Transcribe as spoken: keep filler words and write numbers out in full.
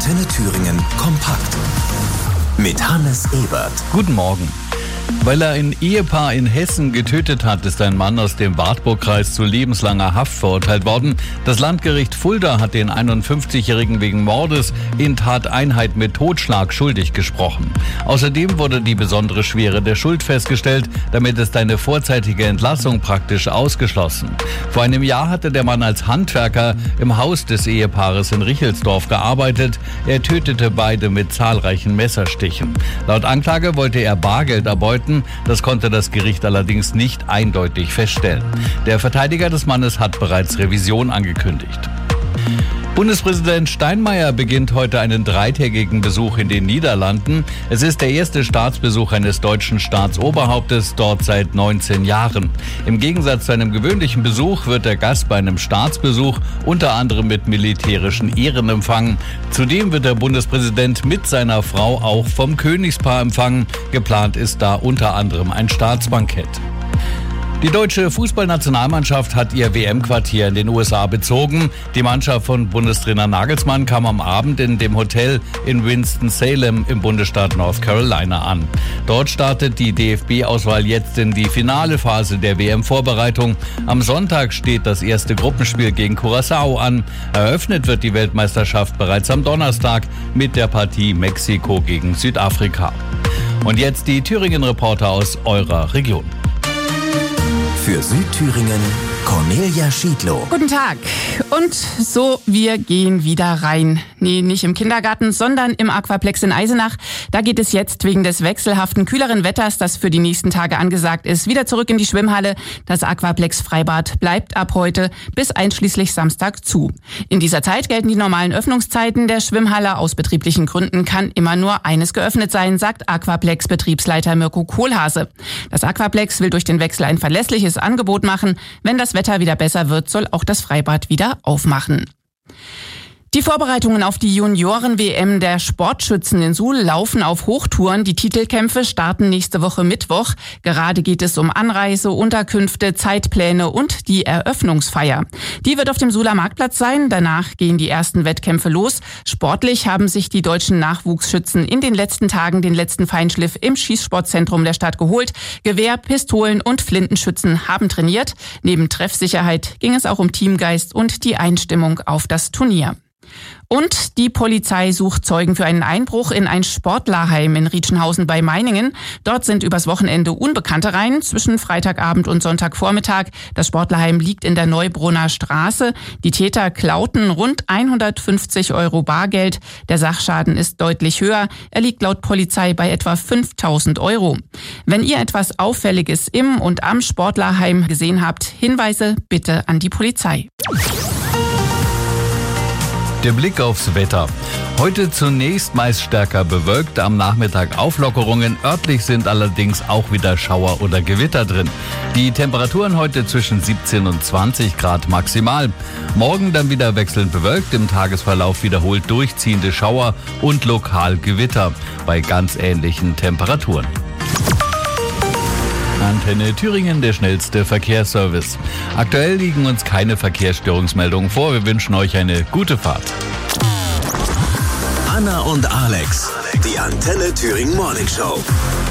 Antenne Thüringen kompakt mit Hannes Ebert. Guten Morgen. Weil er ein Ehepaar in Hessen getötet hat, ist ein Mann aus dem Wartburgkreis zu lebenslanger Haft verurteilt worden. Das Landgericht Fulda hat den einundfünfzigjährigen wegen Mordes in Tateinheit mit Totschlag schuldig gesprochen. Außerdem wurde die besondere Schwere der Schuld festgestellt, damit ist eine vorzeitige Entlassung praktisch ausgeschlossen. Vor einem Jahr hatte der Mann als Handwerker im Haus des Ehepaares in Richelsdorf gearbeitet. Er tötete beide mit zahlreichen Messerstichen. Laut Anklage wollte er Bargeld erbeuten. Das konnte das Gericht allerdings nicht eindeutig feststellen. Der Verteidiger des Mannes hat bereits Revision angekündigt. Bundespräsident Steinmeier beginnt heute einen dreitägigen Besuch in den Niederlanden. Es ist der erste Staatsbesuch eines deutschen Staatsoberhauptes dort seit neunzehn Jahren. Im Gegensatz zu einem gewöhnlichen Besuch wird der Gast bei einem Staatsbesuch unter anderem mit militärischen Ehren empfangen. Zudem wird der Bundespräsident mit seiner Frau auch vom Königspaar empfangen. Geplant ist da unter anderem ein Staatsbankett. Die deutsche Fußballnationalmannschaft hat ihr W M-Quartier in den U S A bezogen. Die Mannschaft von Bundestrainer Nagelsmann kam am Abend in dem Hotel in Winston-Salem im Bundesstaat North Carolina an. Dort startet die D F B-Auswahl jetzt in die finale Phase der W M-Vorbereitung. Am Sonntag steht das erste Gruppenspiel gegen Curaçao an. Eröffnet wird die Weltmeisterschaft bereits am Donnerstag mit der Partie Mexiko gegen Südafrika. Und jetzt die Thüringen-Reporter aus eurer Region. Für Südthüringen Cornelia Schiedlow. Guten Tag. Und so, wir gehen wieder rein. Nee, nicht im Kindergarten, sondern im Aquaplex in Eisenach. Da geht es jetzt wegen des wechselhaften, kühleren Wetters, das für die nächsten Tage angesagt ist, wieder zurück in die Schwimmhalle. Das Aquaplex Freibad bleibt ab heute bis einschließlich Samstag zu. In dieser Zeit gelten die normalen Öffnungszeiten der Schwimmhalle. Aus betrieblichen Gründen kann immer nur eines geöffnet sein, sagt Aquaplex-Betriebsleiter Mirko Kohlhase. Das Aquaplex will durch den Wechsel ein verlässliches Angebot machen. Wenn das Wetter wieder besser wird, soll auch das Freibad wieder aufmachen. Die Vorbereitungen auf die Junioren-W M der Sportschützen in Suhl laufen auf Hochtouren. Die Titelkämpfe starten nächste Woche Mittwoch. Gerade geht es um Anreise, Unterkünfte, Zeitpläne und die Eröffnungsfeier. Die wird auf dem Suhler Marktplatz sein. Danach gehen die ersten Wettkämpfe los. Sportlich haben sich die deutschen Nachwuchsschützen in den letzten Tagen den letzten Feinschliff im Schießsportzentrum der Stadt geholt. Gewehr, Pistolen und Flintenschützen haben trainiert. Neben Treffsicherheit ging es auch um Teamgeist und die Einstimmung auf das Turnier. Und die Polizei sucht Zeugen für einen Einbruch in ein Sportlerheim in Rietschenhausen bei Meiningen. Dort sind übers Wochenende Unbekannte rein, zwischen Freitagabend und Sonntagvormittag. Das Sportlerheim liegt in der Neubrunner Straße. Die Täter klauten rund hundertfünfzig Euro Bargeld. Der Sachschaden ist deutlich höher. Er liegt laut Polizei bei etwa fünftausend Euro. Wenn ihr etwas Auffälliges im und am Sportlerheim gesehen habt, Hinweise bitte an die Polizei. Der Blick aufs Wetter. Heute zunächst meist stärker bewölkt, am Nachmittag Auflockerungen. Örtlich sind allerdings auch wieder Schauer oder Gewitter drin. Die Temperaturen heute zwischen siebzehn und zwanzig Grad maximal. Morgen dann wieder wechselnd bewölkt, im Tagesverlauf wiederholt durchziehende Schauer und lokal Gewitter bei ganz ähnlichen Temperaturen. Antenne Thüringen, der schnellste Verkehrsservice. Aktuell liegen uns keine Verkehrsstörungsmeldungen vor. Wir wünschen euch eine gute Fahrt. Anna und Alex, die Antenne Thüringen Morning Show.